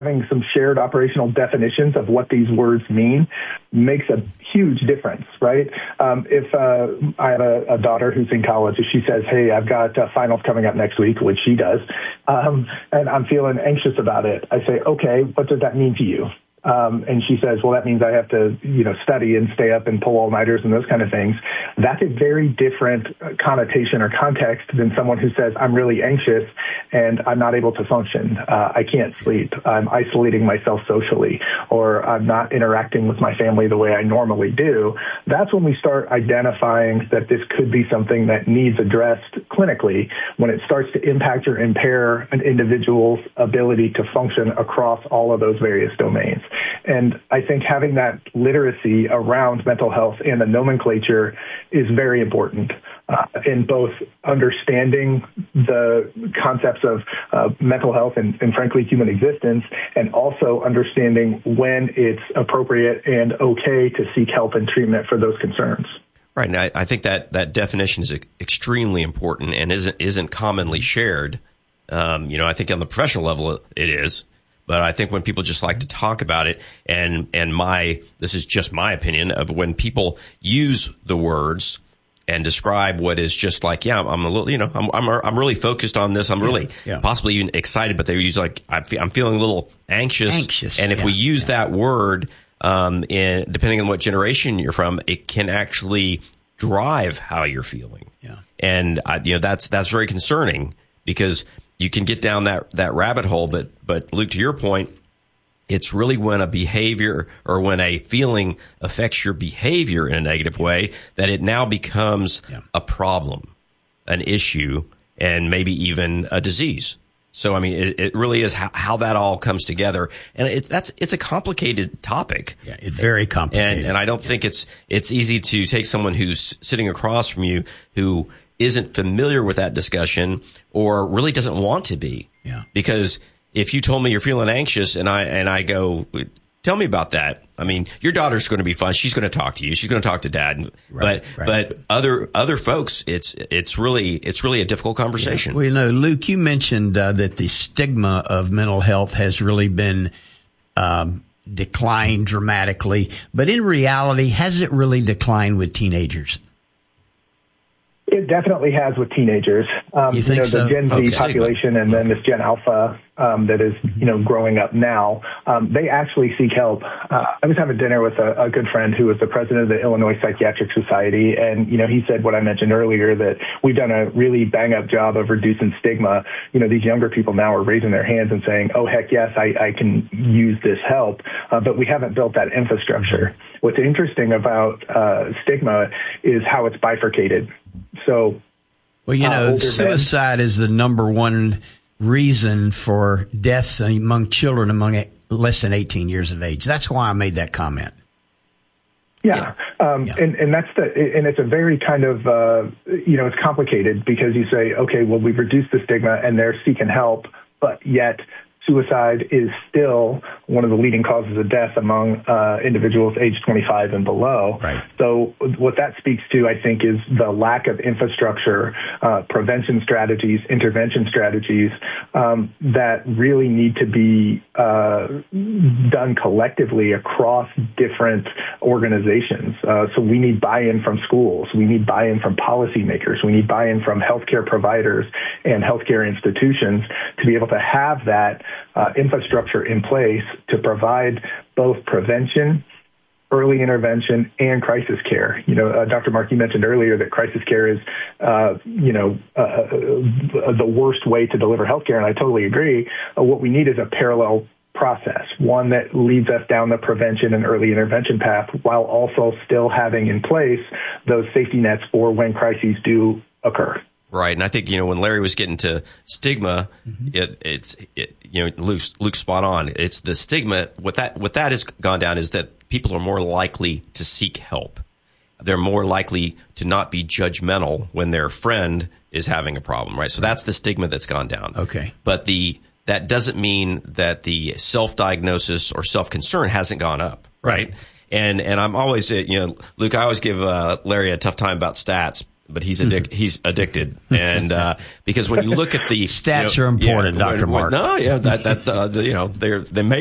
having some shared operational definitions of what these words mean makes a huge difference, right? If I have a daughter who's in college, if she says, hey, I've got finals coming up next week, which she does, and I'm feeling anxious about it, I say, okay, what does that mean to you? And she says, well, that means I have to, study and stay up and pull all-nighters and those kind of things. That's a very different connotation or context than someone who says, I'm really anxious and I'm not able to function. I can't sleep. I'm isolating myself socially, or I'm not interacting with my family the way I normally do. That's when we start identifying that this could be something that needs addressed clinically, when it starts to impact or impair an individual's ability to function across all of those various domains. And I think having that literacy around mental health and the nomenclature is very important in both understanding the concepts of mental health and frankly, human existence, and also understanding when it's appropriate and okay to seek help and treatment for those concerns. Right. And I think that definition is extremely important and isn't commonly shared. I think on the professional level it is. But I think when people just like to talk about it, and this is just my opinion of when people use the words and describe what is just like, I'm a little, I'm really focused on this. I'm really possibly even excited, but they use like, I'm feeling a little anxious. And if we use that word, depending on what generation you're from, it can actually drive how you're feeling. Yeah. And that's very concerning, because you can get down that rabbit hole, but Luke, to your point, it's really when a behavior or when a feeling affects your behavior in a negative way that it now becomes a problem, an issue, and maybe even a disease. So, I mean, it really is how that all comes together, and it's a complicated topic. Yeah, it's very complicated, and I don't think it's easy to take someone who's sitting across from you who isn't familiar with that discussion or really doesn't want to be. Yeah. Because if you told me you're feeling anxious and I go, tell me about that. I mean, your daughter's going to be fine. She's going to talk to you. She's going to talk to dad. Right. But other folks, it's really a difficult conversation. Yeah. Well, Luke, you mentioned that the stigma of mental health has really been declined dramatically. But in reality, has it really declined with teenagers? It definitely has with teenagers. You think so? The Gen Z population and then this Gen Alpha that is, growing up now, they actually seek help. I was having dinner with a good friend who was the president of the Illinois Psychiatric Society, and, he said what I mentioned earlier, that we've done a really bang-up job of reducing stigma. These younger people now are raising their hands and saying, oh, heck yes, I can use this help, but we haven't built that infrastructure. What's interesting about stigma is how it's bifurcated. So, suicide is the number one reason for deaths among children among less than 18 years of age. That's why I made that comment. Yeah. And that's and it's a very kind of, it's complicated, because you say, okay, well, we've reduced the stigma and they're seeking help, but yet suicide is still one of the leading causes of death among individuals aged 25 and below. Right. So what that speaks to, I think, is the lack of infrastructure, prevention strategies, intervention strategies that really need to be done collectively across different organizations. So we need buy-in from schools. We need buy-in from policymakers. We need buy-in from healthcare providers and healthcare institutions to be able to have that infrastructure in place to provide both prevention, early intervention, and crisis care. Dr. Mark, you mentioned earlier that crisis care is, the worst way to deliver healthcare, and I totally agree. What we need is a parallel process, one that leads us down the prevention and early intervention path, while also still having in place those safety nets for when crises do occur. Right, and I think when Larry was getting to stigma, Luke's spot on. It's the stigma. What that has gone down is that people are more likely to seek help. They're more likely to not be judgmental when their friend is having a problem. Right, so that's the stigma that's gone down. Okay, but that doesn't mean that the self-diagnosis or self-concern hasn't gone up. Right. And I'm always, Luke, I always give Larry a tough time about stats, but he's addicted. And, because when you look at the stats are important, Dr. Mark. No, yeah, they may